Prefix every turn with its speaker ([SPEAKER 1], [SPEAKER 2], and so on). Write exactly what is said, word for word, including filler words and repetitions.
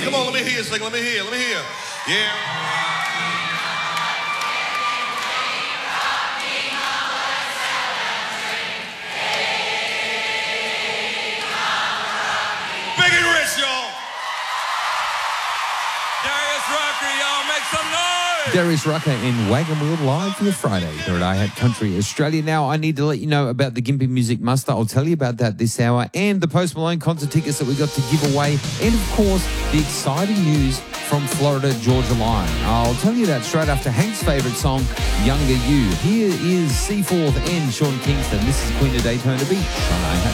[SPEAKER 1] Come on, let me hear you sing. Let me hear you. Let me hear you. Yeah. Big and rich, y'all.
[SPEAKER 2] Darius Rucker, y'all make some noise.
[SPEAKER 3] Darius Rucker in Wagon Wheel live for your Friday here at iHat Country Australia. Now, I need to let you know about the Gympie Music Muster. I'll tell you about that this hour, and the Post Malone concert tickets that we got to give away, and of course, the exciting news from Florida Georgia Line. I'll tell you that straight after Hank's favourite song, Younger You. Here is Seaforth and Sean Kingston. This is Queen of Daytona Beach on iHat